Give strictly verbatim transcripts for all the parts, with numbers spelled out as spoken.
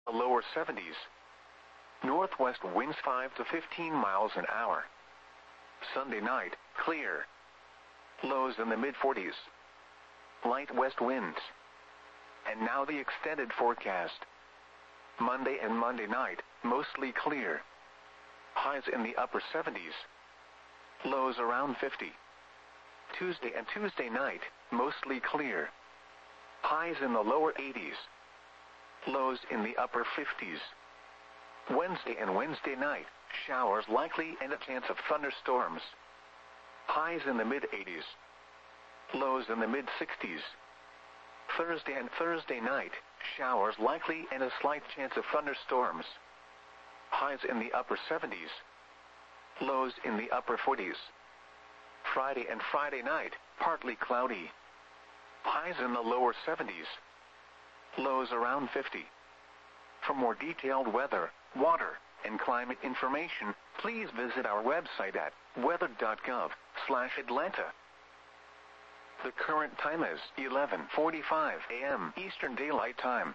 The lower seventies. Northwest winds five to fifteen miles an hour. Sunday night, clear. Lows in the mid forties. Light west winds. And now the extended forecast. Monday and Monday night, mostly clear. Highs in the upper seventies. Lows around fifty. Tuesday and Tuesday night, mostly clear. Highs in the lower eighties. Lows in the upper fifties. Wednesday and Wednesday night, showers likely and a chance of thunderstorms. Highs in the mid eighties. Lows in the mid sixties. Thursday and Thursday night, showers likely and a slight chance of thunderstorms. Highs in the upper seventies. Lows in the upper forties. Friday and Friday night, partly cloudy. Highs in the lower seventies. Lows around fifty. For more detailed weather, water, and climate information, please visit our website at weather dot gov slash Atlanta. The current time is eleven forty-five a m Eastern Daylight Time.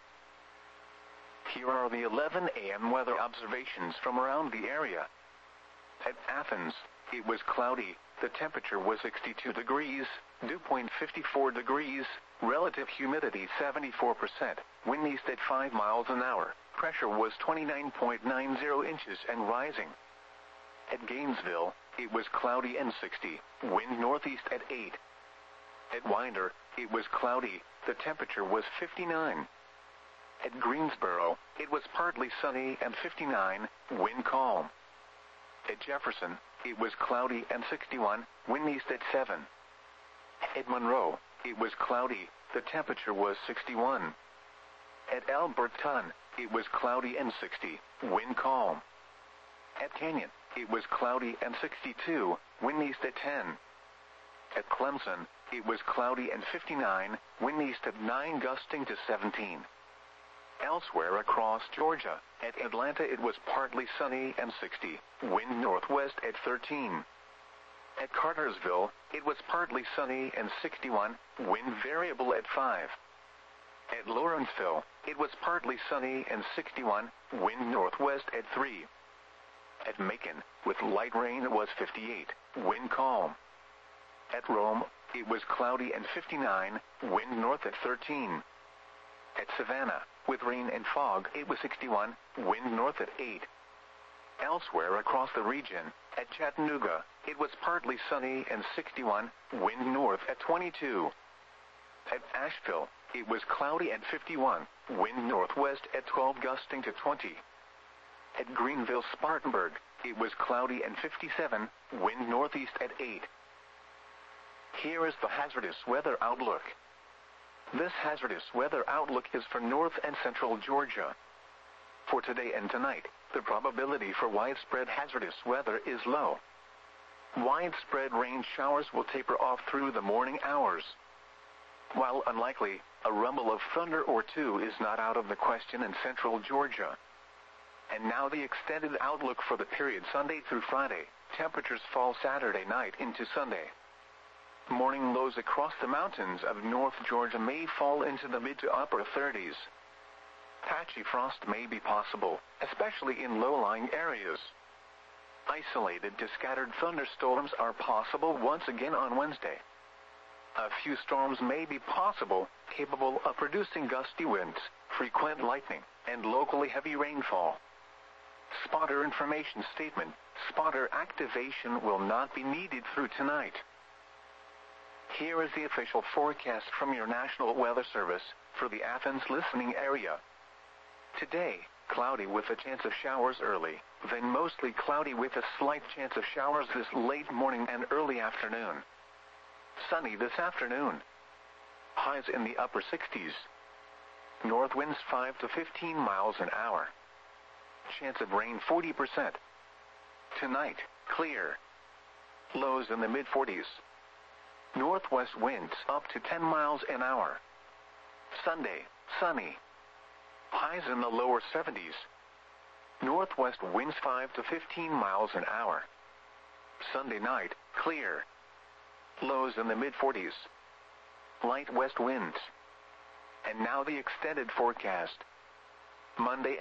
Here are the eleven a m weather observations from around the area. At Athens, it was cloudy, the temperature was sixty-two degrees, dew point fifty-four degrees, relative humidity seventy-four percent, wind east at five miles an hour, pressure was twenty-nine point nine zero inches and rising. At Gainesville, it was cloudy and sixty, wind northeast at eight. At Winder, it was cloudy, the temperature was fifty-nine. At Greensboro, it was partly sunny and fifty-nine, wind calm. At Jefferson, it was cloudy and sixty-one, wind east at seven. At Monroe, it was cloudy, the temperature was sixty-one. At Alberton, it was cloudy and sixty, wind calm. At Canyon, it was cloudy and sixty-two, wind east at ten. At Clemson, it was cloudy and fifty-nine, wind east at nine gusting to seventeen. Elsewhere across Georgia, at Atlanta it was partly sunny and sixty, wind northwest at thirteen. At Cartersville, it was partly sunny and sixty-one, wind variable at five. At Lawrenceville, it was partly sunny and sixty-one, wind northwest at three. At Macon, with light rain it was fifty-eight, wind calm. At Rome, it was cloudy and fifty-nine, wind north at thirteen. At Savannah, with rain and fog, it was sixty-one, wind north at eight. Elsewhere across the region, at Chattanooga, it was partly sunny and sixty-one, wind north at twenty-two. At Asheville, it was cloudy and fifty-one, wind northwest at twelve gusting to twenty. At Greenville-Spartanburg, it was cloudy and fifty-seven, wind northeast at eight. Here is the hazardous weather outlook. This hazardous weather outlook is for north and central Georgia. For today and tonight, the probability for widespread hazardous weather is low. Widespread rain showers will taper off through the morning hours. While unlikely, a rumble of thunder or two is not out of the question in central Georgia. And now the extended outlook for the period Sunday through Friday. Temperatures fall Saturday night into Sunday. Morning lows across the mountains of North Georgia may fall into the mid to upper thirties. Patchy frost may be possible, especially in low-lying areas. Isolated to scattered thunderstorms are possible once again on Wednesday. A few storms may be possible, capable of producing gusty winds, frequent lightning, and locally heavy rainfall. Spotter information statement: spotter activation will not be needed through tonight. Here is the official forecast from your National Weather Service for the Athens listening area. Today, cloudy with a chance of showers early, then mostly cloudy with a slight chance of showers this late morning and early afternoon. Sunny this afternoon. Highs in the upper sixties. North winds five to fifteen miles an hour. Chance of rain forty percent. Tonight, clear. Lows in the mid forties. Northwest winds up to ten miles an hour. Sunday, sunny. Highs in the lower seventies. Northwest winds five to fifteen miles an hour. Sunday night, clear. Lows in the mid forties. Light west winds. And now the extended forecast. Monday